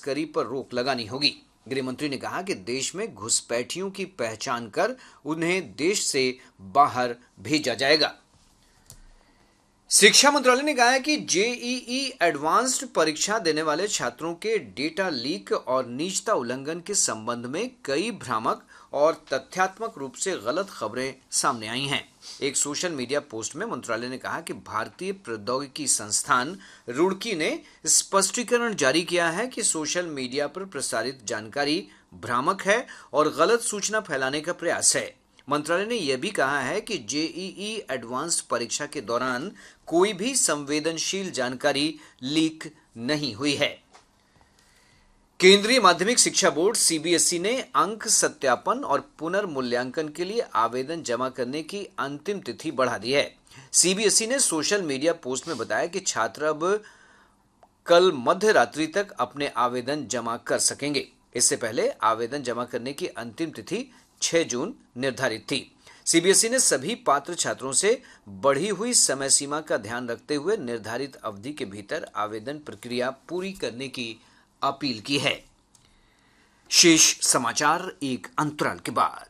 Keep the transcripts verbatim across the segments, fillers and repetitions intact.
तस्करी पर रोक लगानी होगी। गृहमंत्री ने कहा कि देश में घुसपैठियों की पहचान कर उन्हें देश से बाहर भेजा जाएगा। शिक्षा मंत्रालय ने कहा है कि जेईई एडवांस्ड परीक्षा देने वाले छात्रों के डेटा लीक और निजता उल्लंघन के संबंध में कई भ्रामक और तथ्यात्मक रूप से गलत खबरें सामने आई हैं। एक सोशल मीडिया पोस्ट में मंत्रालय ने कहा कि भारतीय प्रौद्योगिकी संस्थान रुड़की ने स्पष्टीकरण जारी किया है कि सोशल मीडिया पर प्रसारित जानकारी भ्रामक है और गलत सूचना फैलाने का प्रयास है। मंत्रालय ने यह भी कहा है कि जेईई एडवांस्ड परीक्षा के दौरान कोई भी संवेदनशील जानकारी लीक नहीं हुई है। केंद्रीय माध्यमिक शिक्षा बोर्ड सीबीएसई ने अंक सत्यापन और पुनर्मूल्यांकन के लिए आवेदन जमा करने की अंतिम तिथि बढ़ा दी है। सीबीएसई ने सोशल मीडिया पोस्ट में बताया कि छात्र अब कल मध्य रात्रि तक अपने आवेदन जमा कर सकेंगे। इससे पहले आवेदन जमा करने की अंतिम तिथि छह जून निर्धारित थी। सीबीएसई ने सभी पात्र छात्रों से बढ़ी हुई समय सीमा का ध्यान रखते हुए निर्धारित अवधि के भीतर आवेदन प्रक्रिया पूरी करने की अपील की है। शेष समाचार एक अंतराल के बाद।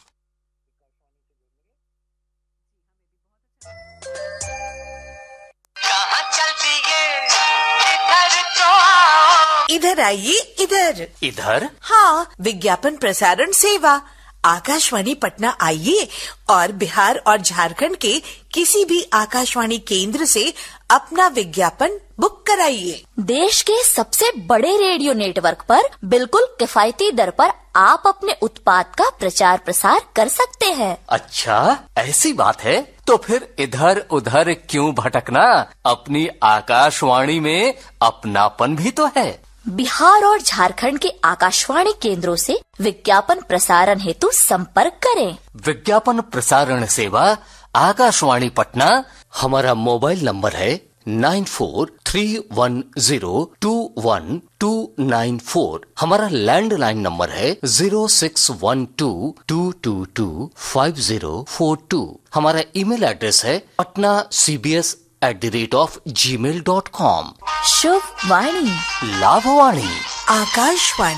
कहाँ चलती है इधर तो आओ। इधर आइए, इधर इधर। हाँ, विज्ञापन प्रसारण सेवा आकाशवाणी पटना आइए और बिहार और झारखंड के किसी भी आकाशवाणी केंद्र से अपना विज्ञापन बुक कराइए। देश के सबसे बड़े रेडियो नेटवर्क पर बिल्कुल किफायती दर पर आप अपने उत्पाद का प्रचार प्रसार कर सकते हैं। अच्छा, ऐसी बात है तो फिर इधर उधर क्यों भटकना, अपनी आकाशवाणी में अपनापन भी तो है। बिहार और झारखंड के आकाशवाणी केंद्रों से विज्ञापन प्रसारण हेतु संपर्क करें। विज्ञापन प्रसारण सेवा आकाशवाणी पटना। हमारा मोबाइल नंबर है nine four three one zero to one two nine four. हमारा लैंडलाइन नंबर है zero six one two to to to five zero four to. हमारा ईमेल एड्रेस है Patna CBS at the rate of ji mail dot com. शुभ वाणी, लाभवाणी, आकाशवाणी।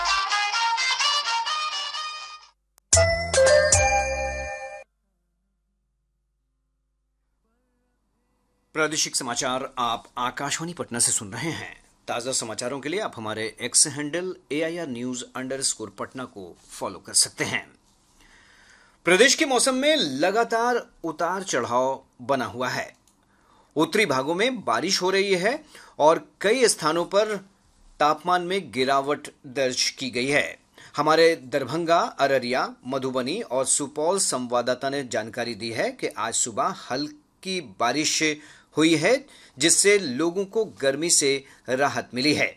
प्रादेशिक समाचार आप आकाशवाणी पटना से सुन रहे हैं। ताजा समाचारों के लिए आप हमारे x handle AIR news underscore Patna को फॉलो कर सकते हैं। प्रदेश के मौसम में लगातार उतार चढ़ाव बना हुआ है। उत्तरी भागों में बारिश हो रही है और कई स्थानों पर तापमान में गिरावट दर्ज की गई है। हमारे दरभंगा, अररिया, मधुबनी और सुपौल संवाददाता ने जानकारी दी है कि आज सुबह हल्की बारिश हुई है, जिससे लोगों को गर्मी से राहत मिली है।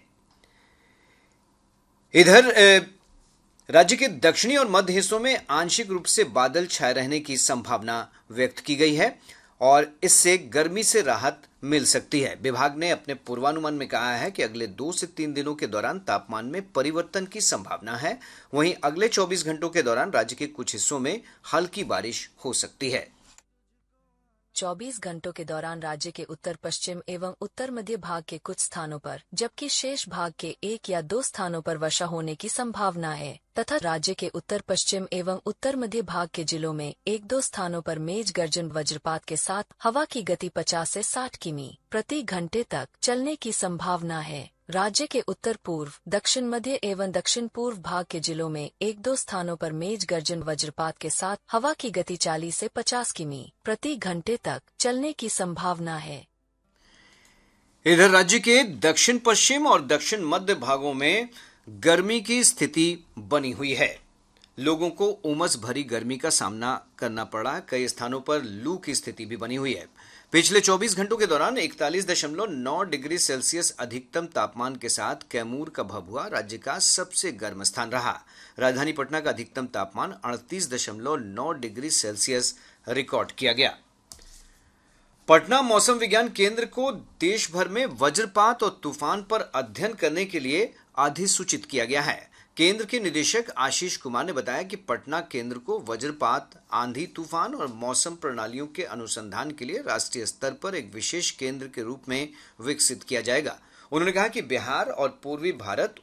इधर राज्य के दक्षिणी और मध्य हिस्सों में आंशिक रूप से बादल छाए रहने की संभावना व्यक्त की गई है और इससे गर्मी से राहत मिल सकती है। विभाग ने अपने पूर्वानुमान में कहा है कि अगले दो से तीन दिनों के दौरान तापमान में परिवर्तन की संभावना है। वहीं अगले चौबीस घंटों के दौरान राज्य के कुछ हिस्सों में हल्की बारिश हो सकती है। चौबीस घंटों के दौरान राज्य के उत्तर पश्चिम एवं उत्तर मध्य भाग के कुछ स्थानों पर जबकि शेष भाग के एक या दो स्थानों पर वर्षा होने की संभावना है तथा राज्य के उत्तर पश्चिम एवं उत्तर मध्य भाग के जिलों में एक दो स्थानों पर मेघ गर्जन वज्रपात के साथ हवा की गति पचास से साठ किमी प्रति घंटे तक चलने की संभावना है। राज्य के उत्तर पूर्व, दक्षिण मध्य एवं दक्षिण पूर्व भाग के जिलों में एक दो स्थानों पर मेघ गर्जन वज्रपात के साथ हवा की गति चालीस से पचास किमी प्रति घंटे तक चलने की संभावना है। इधर राज्य के दक्षिण पश्चिम और दक्षिण मध्य भागों में गर्मी की स्थिति बनी हुई है। लोगों को उमस भरी गर्मी का सामना करना पड़ा। कई स्थानों पर लू की स्थिति भी बनी हुई है। पिछले चौबीस घंटों के दौरान इकतालीस दशमलव नौ डिग्री सेल्सियस अधिकतम तापमान के साथ कैमूर का भभुआ राज्य का सबसे गर्म स्थान रहा। राजधानी पटना का अधिकतम तापमान अड़तीस दशमलव नौ डिग्री सेल्सियस रिकॉर्ड किया गया। पटना मौसम विज्ञान केंद्र को देश भर में वज्रपात और तूफान पर अध्ययन करने के लिए अधिसूचित किया गया है। केंद्र के निदेशक आशीष कुमार ने बताया कि पटना केंद्र को वज्रपात, आंधी, तूफान और मौसम प्रणालियों के अनुसंधान के लिए राष्ट्रीय स्तर पर एक विशेष केंद्र के रूप में विकसित किया जाएगा। उन्होंने कहा कि बिहार और पूर्वी भारत,